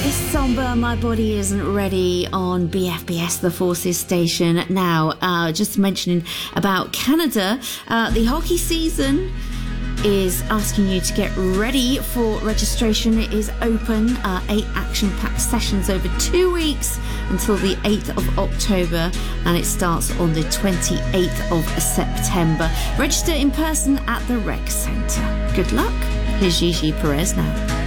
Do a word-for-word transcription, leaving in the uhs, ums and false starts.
Somber, My Body Isn't Ready on B F B S, the Forces station. Now, uh, just mentioning about Canada, uh, the hockey season is asking you to get ready for registration. It is open, uh, eight action-packed sessions over two weeks until the eighth of October, and it starts on the twenty-eighth of September. Register in person at the Rec Centre. Good luck. Here's Gigi Perez now.